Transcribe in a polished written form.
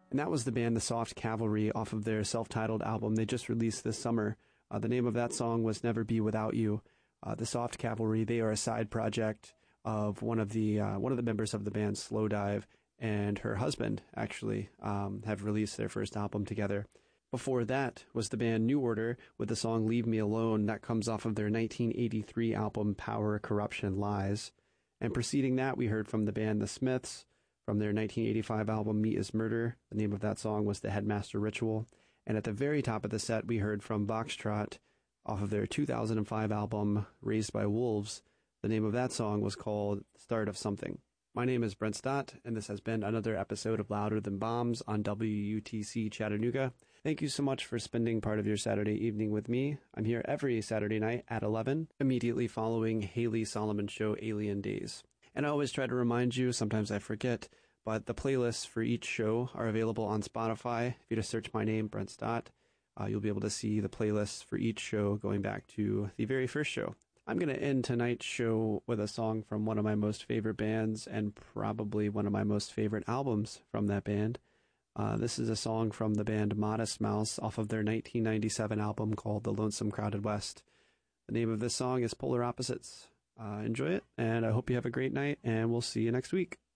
And that was the band The Soft Cavalry off of their self-titled album they just released this summer. The name of that song was Never Be Without You. The Soft Cavalry, they are a side project of one of the members of the band, Slowdive, and her husband, actually, have released their first album together. Before that was the band New Order with the song Leave Me Alone. That comes off of their 1983 album Power, Corruption, Lies. And preceding that, we heard from the band The Smiths from their 1985 album Meat is Murder. The name of that song was The Headmaster Ritual. And at the very top of the set, we heard from Foxtrot off of their 2005 album Raised by Wolves. The name of that song was called Start of Something. My name is Brent Stott, and this has been another episode of Louder Than Bombs on WUTC Chattanooga. Thank you so much for spending part of your Saturday evening with me. I'm here every Saturday night at 11, immediately following Haley Solomon's show Alien Days. And I always try to remind you, sometimes I forget, but the playlists for each show are available on Spotify. If you just search my name, Brent Stott, you'll be able to see the playlists for each show going back to the very first show. I'm going to end tonight's show with a song from one of my most favorite bands and probably one of my most favorite albums from that band. This is a song from the band Modest Mouse off of their 1997 album called The Lonesome Crowded West. The name of this song is Polar Opposites. Enjoy it, and I hope you have a great night, and we'll see you next week.